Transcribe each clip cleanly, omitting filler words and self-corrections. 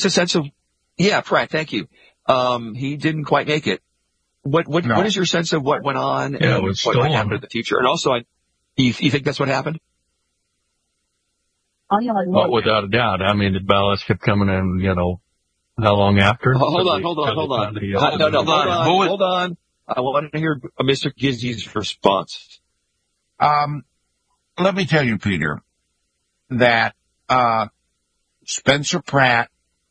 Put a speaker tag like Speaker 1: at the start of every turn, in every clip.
Speaker 1: a sense of, Pratt, thank you. He didn't quite make it. What is your sense of what went on and what might happen in the future? And also, you think that's what happened?
Speaker 2: Well, without a doubt. I mean, the ballots kept coming in, how long after?
Speaker 1: Hold on. Hold on. I want to hear Mr. Gizzy's response.
Speaker 3: Let me tell you, Peter, that Spencer Pratt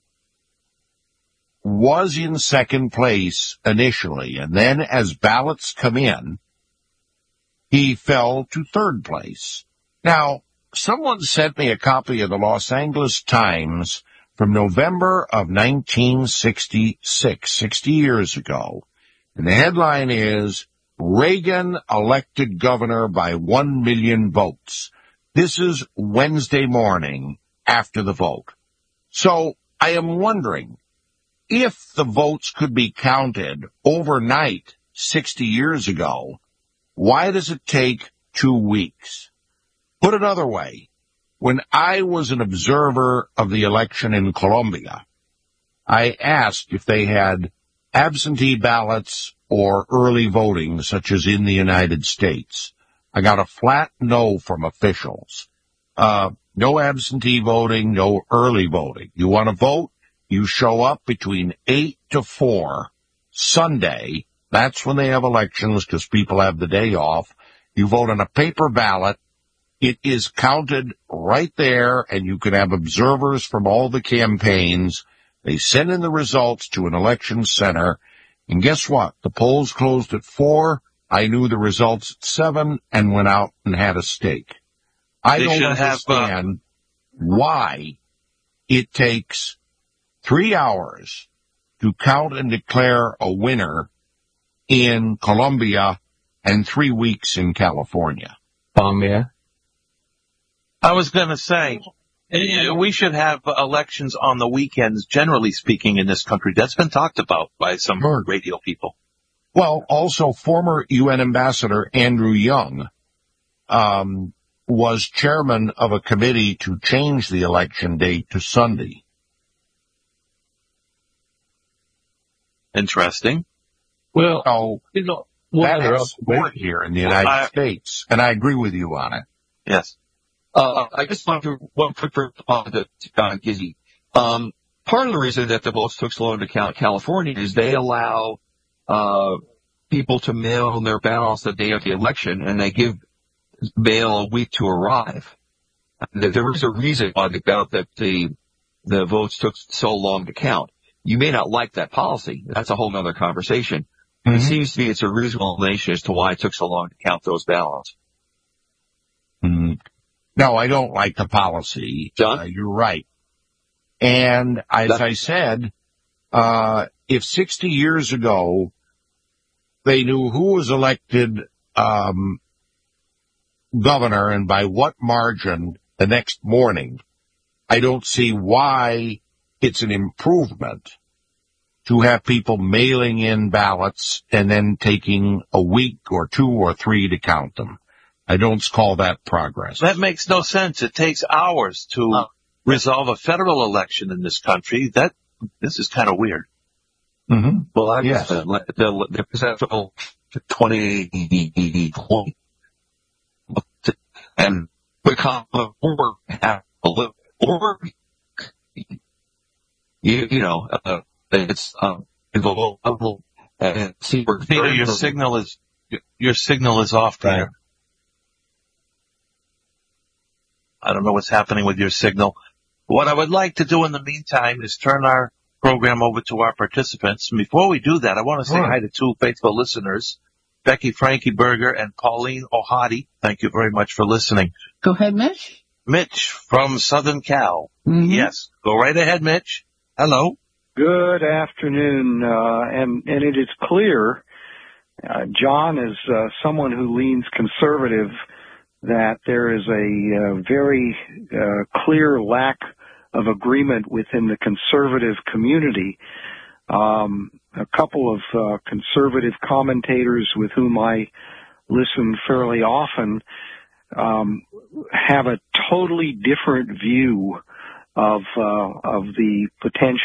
Speaker 3: was in second place initially, and then as ballots come in, he fell to third place. Now, someone sent me a copy of the Los Angeles Times from November of 1966, 60 years ago, and the headline is, Reagan elected governor by 1 million votes. This is Wednesday morning after the vote. So I am wondering, if the votes could be counted overnight 60 years ago, why does it take 2 weeks? Put another way, when I was an observer of the election in Colombia, I asked if they had absentee ballots or early voting, such as in the United States. I got a flat no from officials. No absentee voting, no early voting. You want to vote? You show up between 8 to 4 Sunday. That's when they have elections because people have the day off. You vote on a paper ballot. It is counted right there, and you can have observers from all the campaigns. They send in the results to an election center. And guess what? The polls closed at 4. I knew the results at 7 and went out and had a steak. I don't understand why it takes 3 hours to count and declare a winner in Colombia and 3 weeks in California.
Speaker 2: Yeah.
Speaker 4: I was going to say, we should have elections on the weekends, generally speaking, in this country. That's been talked about by some radio people.
Speaker 3: Well, also former UN Ambassador Andrew Young was chairman of a committee to change the election date to Sunday.
Speaker 4: Interesting.
Speaker 3: Well, that has support here in the United States, and I agree with you on it.
Speaker 4: Yes.
Speaker 1: I just want to one quick response to Gizzy. Part of the reason that the votes took so long to count in California is they allow people to mail their ballots the day of the election, and they give mail a week to arrive. There was a reason why the votes took so long to count. You may not like that policy. That's a whole other conversation. Mm-hmm. It seems to me it's a reasonable explanation as to why it took so long to count those ballots.
Speaker 3: Mm-hmm. No, I don't like the policy.
Speaker 1: John?
Speaker 3: You're right. And as I said, if 60 years ago they knew who was elected governor and by what margin the next morning, I don't see why it's an improvement to have people mailing in ballots and then taking a week or 2 or 3 to count them. I don't call that progress.
Speaker 4: That makes no sense. It takes hours to resolve a federal election in this country. This is kind of weird.
Speaker 3: Mm-hmm.
Speaker 1: Well, I guess the federal 2020 and become or it's involved.
Speaker 4: Peter, your signal is off there. I don't know what's happening with your signal. What I would like to do in the meantime is turn our program over to our participants. And before we do that, I want to say hi to 2 faithful listeners, Becky Frankie Berger and Pauline O'Hadi. Thank you very much for listening.
Speaker 5: Go ahead, Mitch.
Speaker 4: Mitch from Southern Cal.
Speaker 5: Mm-hmm.
Speaker 4: Yes, go right ahead, Mitch. Hello.
Speaker 6: Good afternoon, and it is clear, John is someone who leans conservative, that there is a very clear lack of agreement within the conservative community. A couple of conservative commentators with whom I listen fairly often have a totally different view of the potential